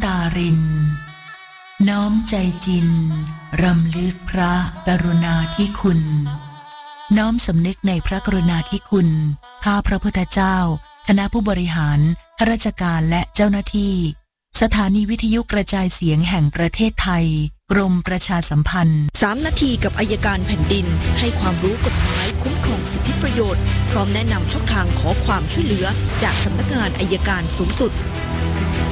ตารินน้อมใจจินรำลึกพระกรุณาธิคุณน้อมสำนึกในพระกรุณาธิคุณข้าพระพุทธเจ้าคณะผู้บริหารข้าราชการและเจ้าหน้าที่สถานีวิทยุกระจายเสียงแห่งประเทศไทยกรมประชาสัมพันธ์ 3 นาทีกับอัยการแผ่นดินให้ความรู้กฎหมายคุ้มครองสิทธิประโยชน์พร้อมแนะนำช่องทางขอความช่วยเหลือจากสำนักงานอัยการสูงสุด